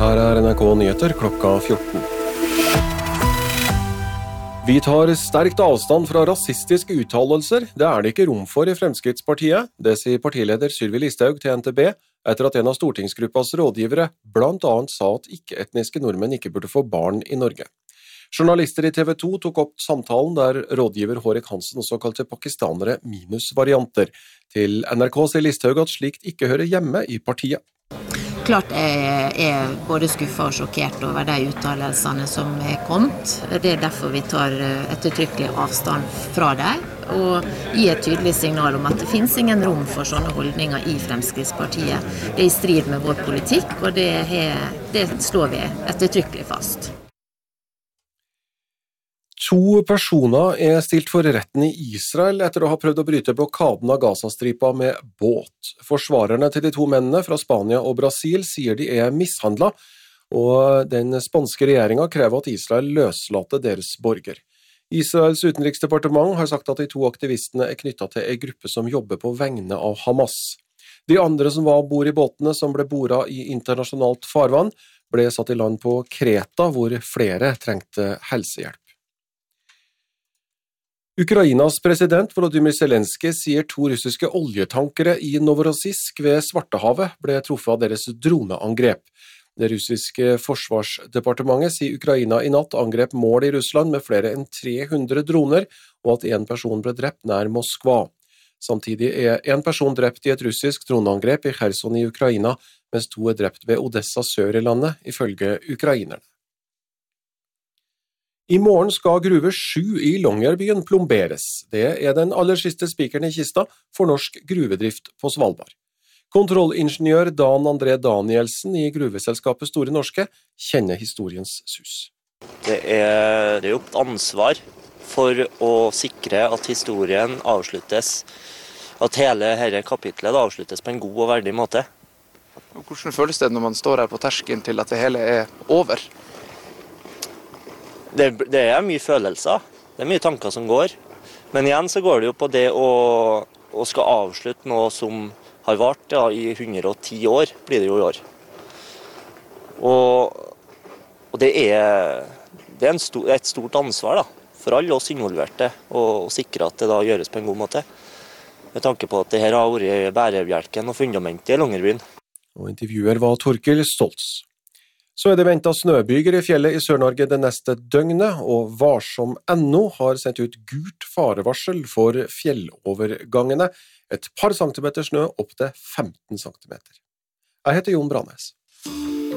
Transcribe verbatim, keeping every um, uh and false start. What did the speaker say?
Her er N R K Nyheter klokka fjorten. Vi tar sterkt avstand fra rasistiske uttalelser. Det er det ikke rom for i Fremskrittspartiet. Det sier partileder Sylvi Listhaug til N T B, etter at en av stortingsgruppas rådgivere blant annet sa at ikke-etniske nordmenn ikke burde få barn i Norge. Journalister i T V to tok opp samtalen der rådgiver Hårek Hansen også kalte pakistanere minusvarianter. Til N R K sier Listhaug at slikt ikke hører hjemme i partiet. Klart jeg er både skuffet og sjokkert over de uttalelsene som er kommet. Det er derfor vi tar ettertrykkelig avstand fra dem, og gir et tydelig signal om at det finnes ingen rom for sånne holdninger i Fremskrittspartiet. Det er i strid med vår politikk, og det, er, det slår vi ettertrykkelig fast. To personer er stilt for retten i Israel etter å ha prøvd å bryte blokaden av Gazastripa med båt. Forsvarerne til de to mennene fra Spania og Brasil sier de er mishandlet, og den spanske regjeringen krever at Israel løslater deres borger. Israels utenriksdepartement har sagt at de to aktivistene er knyttet til en gruppe som jobber på vegne av Hamas. De andre som var bord i båtene som ble boret i internasjonalt farvann, ble satt i land på Kreta, hvor flere trengte helsehjelp. Ukrainas president Volodymyr Zelenskyj sier to russiske oljetankere i Novorossiysk ved Svartehavet ble truffet av deres droneangrep. Det russiske forsvarsdepartementet sier Ukraina i natt angrep mål i Russland med flere enn tre hundre droner, og at en person ble drept nær Moskva. Samtidig er en person drept i et russisk droneangrep i Kherson i Ukraina, mens to er drept ved Odessa sør i landet, ifølge ukrainerne. I morgen skal gruve sju i Longyearbyen plomberes. Det er den aller siste spikeren i kista for norsk gruvedrift på Svalbard. Kontrollingeniør Dan André Danielsen i gruveselskapet Store Norske kjenner historiens sus. Det er, det er jo et ansvar for å sikre at historien avsluttes, at hele dette kapitlet avsluttes på en god og verdig måte. Hvordan føles det når man står her på terskelen til at det hele er over? Det, det er mye følelser, det er mye tanker som går, men igjen så går det jo på det å, å skal avslutte noe som har vart ja, i hundre og ti år, blir det jo i år. Og, og det er, det er en stor, et stort ansvar da, for alle oss involverte å, å sikre at det da gjøres på en god måte. Med tanke på at det her har vært bærebjelken og fundamentet i Longyearbyen. Og intervjuer var Torkel Stoltz. Så er det ventet snøbyger i fjellet i Sør-Norge det neste døgnet, og Varsom punktum N O har sendt ut gult farevarsel for fjellovergangene, et par centimeter snø opp til femten centimeter. Jeg heter Jon Brannes.